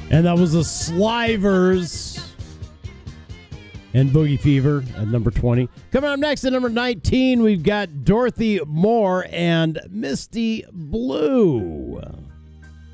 And that was the Slivers and Boogie Fever at number 20. Coming up next at number 19, we've got Dorothy Moore and Misty Blue.